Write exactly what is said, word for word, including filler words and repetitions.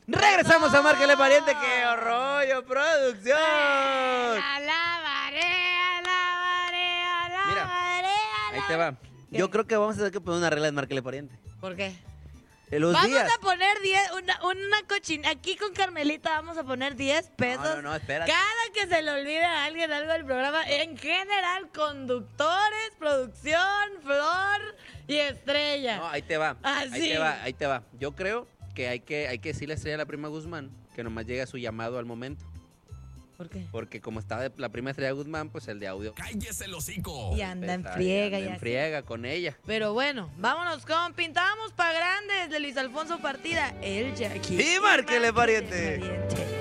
Regresamos a Márquele Pariente. ¡Qué rollo, producción! Alabaré, alabaré, alabaré. Mira, ahí te va. Yo creo que vamos a tener que poner una regla de Márquele Pariente. ¿Por qué? De los vamos días. a poner diez, una, una cochina. Aquí con Carmelita vamos a poner diez pesos. No, no, no, espérate. Cada que se le olvide a alguien algo del programa, en general, conductores, producción, Flor y Estrella. No, ahí te va. Así. Ahí te va, ahí te va. Yo creo que hay que, hay que decirle a Estrella a la prima Guzmán que nomás llegue a su llamado al momento. ¿Por qué? Porque como está la prima Estrella Guzmán, pues el de audio. ¡Cállese el hocico! Y anda en Está- friega. anda y en así. friega con ella. Pero bueno, vámonos con Pintamos pa' Grandes de Luis Alfonso Partida, el Jackie. Y Márquele Pariente. Pariente.